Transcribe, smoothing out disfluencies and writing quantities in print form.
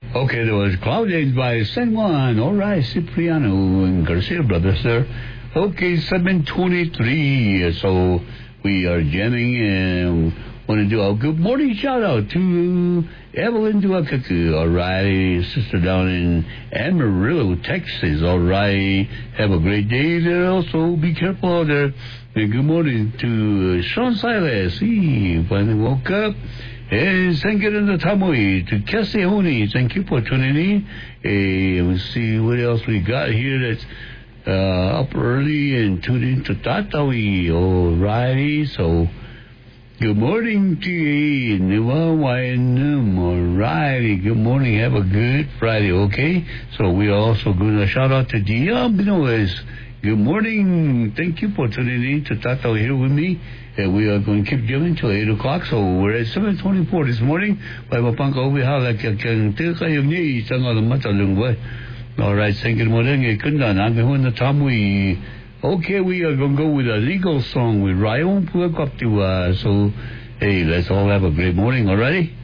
Okay, there was Cloud Age by San Juan. All right, Cipriano and Garcia brothers there. Okay, 7:23. So we are jamming and want to do a good morning shout out to Evelyn Duakaku. All right, sister down in Amarillo, Texas. All right, have a great day there. Also, be careful out there. And good morning to Sean Silas. He finally woke up. And thank you to Tamui, to Cassie Honey. Thank you for tuning in. Let's see what else we got here that's up early and tuned in to Tatawi. All righty. So, good morning to you. All righty. Good morning. Have a good Friday, okay? So, we are also going to shout out to Dion Binoes. Good morning. Thank you for tuning in to Tatawi here with me. And we are going to keep jamming till 8 o'clock. So we're at 7:24 this morning. All right, thank you. Okay, we are going to go with a legal song with Ryan. So, hey, let's all have a great morning, all righty?